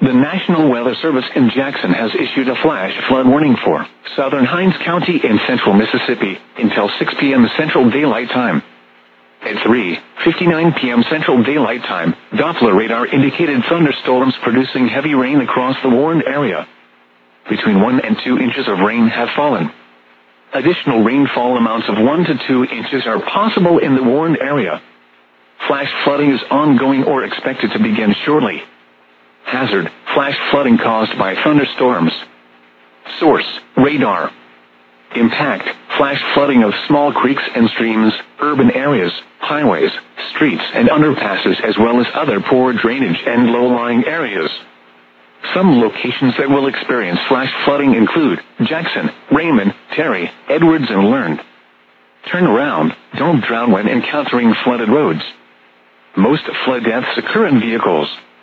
The National Weather Service in Jackson has issued a flash flood warning for southern Hinds County in central Mississippi until 6 p.m. Central Daylight Time. At 3:59 p.m. Central Daylight Time, Doppler radar indicated thunderstorms producing heavy rain across the warned area. Between 1 and 2 inches of rain have fallen. Additional rainfall amounts of 1 to 2 inches are possible in the warned area. Flash flooding is ongoing or expected to begin shortly. Hazard: flash flooding caused by thunderstorms. Source: radar. Impact: flash flooding of small creeks and streams, urban areas, highways, streets and underpasses, as well as other poor drainage and low-lying areas. Some locations that will experience flash flooding include Jackson, Raymond, Terry, Edwards and Learned. Turn around, don't drown when encountering flooded roads. Most flood deaths occur in vehicles.